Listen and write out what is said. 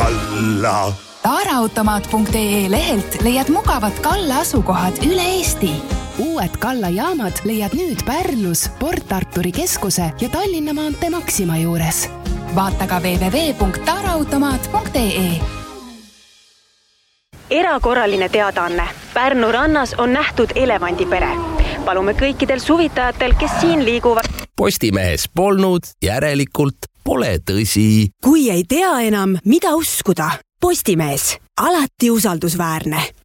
kalla. Taaraautomaat.ee lehelt leiad mugavad kalla asukohad üle Eesti. Uued kallajaamad leiad nüüd Pärnus, Port Arturi keskuse ja Tallinna maantee Maxima juures. Vaata ka www.taaraautomaat.ee. Erakorraline teadaanne. Pärnu rannas on nähtud elevandipere. Palume kõikidel suvitajatel, kes siin liiguvad. Postimehes polnud, järelikult pole tõsi. Kui ei tea enam, mida uskuda. Postimees. Alati usaldusväärne.